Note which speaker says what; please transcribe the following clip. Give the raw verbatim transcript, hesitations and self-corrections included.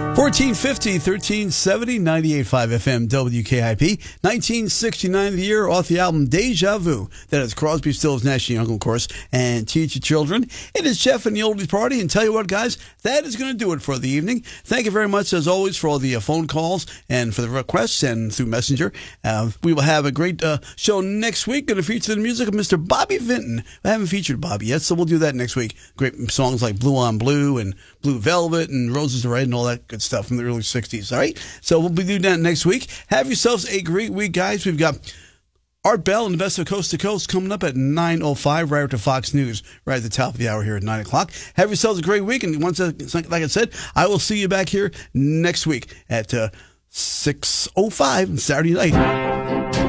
Speaker 1: fourteen fifty, thirteen seventy, ninety-eight point five F M, W K I P. nineteen sixty-nine, the year, off the album Deja Vu. That is Crosby, Stills, Nash and Young, of course, and Teach Your Children. It is Jeff and the Oldies Party, and tell you what, guys, that is going to do it for the evening. Thank you very much, as always, for all the uh, phone calls and for the requests and through Messenger. Uh, we will have a great uh, show next week, going to feature the music of Mister Bobby Vinton. I haven't featured Bobby yet, so we'll do that next week. Great songs like Blue on Blue and Blue Velvet and Roses Are Red and all that good stuff from the early sixties, all right? So we'll be doing that next week. Have yourselves a great week, guys. We've got Art Bell and the Best of Coast to Coast coming up at nine oh five, right after Fox News, right at the top of the hour here at nine o'clock. Have yourselves a great week, and once, like I said, I will see you back here next week at uh, six oh five Saturday night.